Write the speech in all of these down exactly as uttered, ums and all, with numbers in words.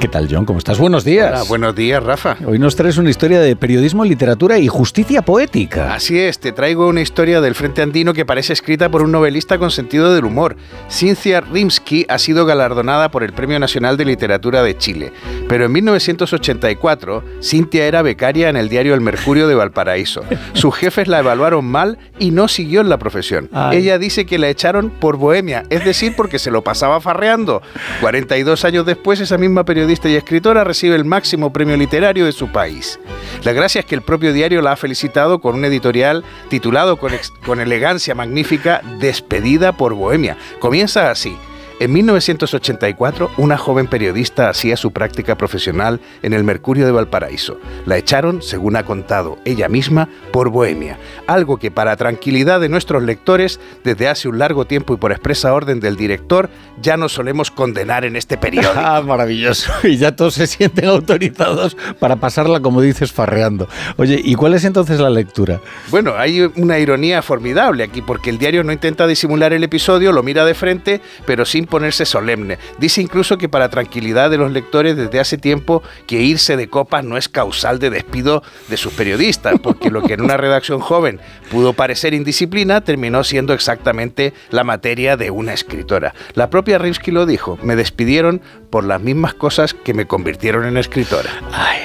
¿Qué tal, John? ¿Cómo estás? Buenos días. Hola, buenos días, Rafa. Hoy nos traes una historia de periodismo, literatura y justicia poética. Así es, te traigo una historia del Frente Andino que parece escrita por un novelista con sentido del humor. Cynthia Rimsky ha sido galardonada por el Premio Nacional de Literatura de Chile. Pero en mil novecientos ochenta y cuatro, Cynthia era becaria en el diario El Mercurio de Valparaíso. Sus jefes la evaluaron mal y no siguió en la profesión. Ay. Ella dice que la echaron por bohemia, es decir, porque se lo pasaba farreando. cuarenta y dos años después, esa misma periodista y escritora recibe el máximo premio literario de su país. La gracia es que el propio diario la ha felicitado con un editorial titulado con, ex, con elegancia magnífica Despedida por Bohemia. Comienza así. En mil novecientos ochenta y cuatro, una joven periodista hacía su práctica profesional en el Mercurio de Valparaíso. La echaron, según ha contado ella misma, por bohemia. Algo que, para tranquilidad de nuestros lectores, desde hace un largo tiempo y por expresa orden del director, ya no solemos condenar en este periódico. ¡Ah, maravilloso! Y ya todos se sienten autorizados para pasarla, como dices, farreando. Oye, ¿y cuál es entonces la lectura? Bueno, hay una ironía formidable aquí, porque el diario no intenta disimular el episodio, lo mira de frente, pero sin ponerse solemne. Dice incluso que para tranquilidad de los lectores desde hace tiempo que irse de copas no es causal de despido de sus periodistas, porque lo que en una redacción joven pudo parecer indisciplina terminó siendo exactamente la materia de una escritora. La propia Rimsky lo dijo: me despidieron por las mismas cosas que me convirtieron en escritora. Ay.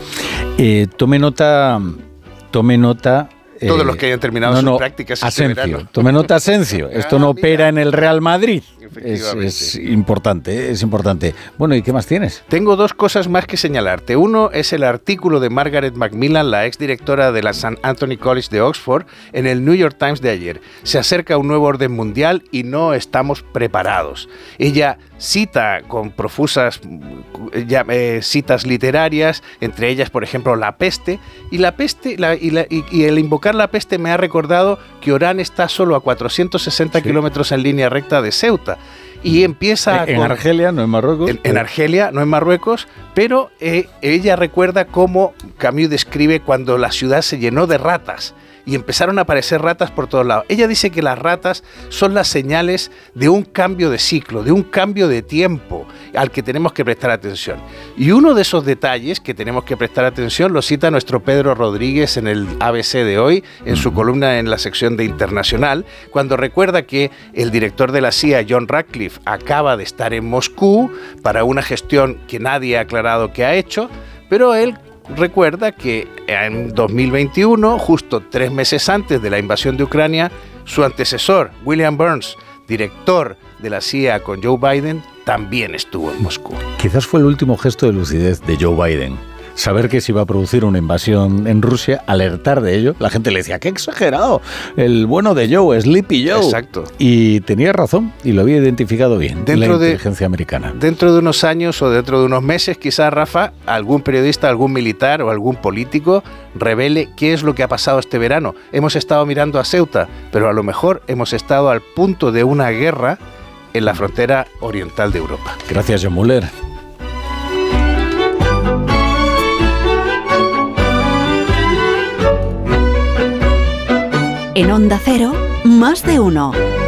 Eh, tome nota, tome nota. Todos eh, los que hayan terminado no, sus no, prácticas Asencio, este verano. tome nota, Asencio. Esto ah, no mira. opera en el Real Madrid. Es, Efectivamente. es importante, es importante. Bueno, ¿y qué más tienes? Tengo dos cosas más que señalarte. Uno es el artículo de Margaret Macmillan, la exdirectora de la Saint Anthony College de Oxford, en el New York Times de ayer. Se acerca un nuevo orden mundial y no estamos preparados. Ella cita con profusas ya, eh, citas literarias, entre ellas, por ejemplo, la peste, y la peste la, y, la, y, y el invocar la peste me ha recordado que Orán está solo a cuatrocientos sesenta sí. kilómetros en línea recta de Ceuta. Y empieza... En, con, en Argelia, no en Marruecos. En, en Argelia, no en Marruecos, pero eh, ella recuerda cómo Camus describe cuando la ciudad se llenó de ratas y empezaron a aparecer ratas por todos lados. Ella dice que las ratas son las señales de un cambio de ciclo, de un cambio de tiempo al que tenemos que prestar atención. Y uno de esos detalles que tenemos que prestar atención lo cita nuestro Pedro Rodríguez en el A B C de hoy, en su columna en la sección de Internacional, cuando recuerda que el director de la C I A, John Ratcliffe, acaba de estar en Moscú para una gestión que nadie ha aclarado que ha hecho, pero él recuerda que en dos mil veintiuno, justo tres meses antes de la invasión de Ucrania, su antecesor, William Burns, director de la C I A con Joe Biden, también estuvo en Moscú. Quizás fue el último gesto de lucidez de Joe Biden. Saber que se iba a producir una invasión en Rusia, alertar de ello. La gente le decía, ¡qué exagerado! El bueno de Joe, Sleepy Joe. Exacto. Y tenía razón, y lo había identificado bien dentro la de, inteligencia americana. Dentro de unos años o dentro de unos meses, quizás, Rafa, algún periodista, algún militar o algún político revele qué es lo que ha pasado este verano. Hemos estado mirando a Ceuta, pero a lo mejor hemos estado al punto de una guerra en la frontera oriental de Europa. Gracias, John Muller. En Onda Cero, más de uno.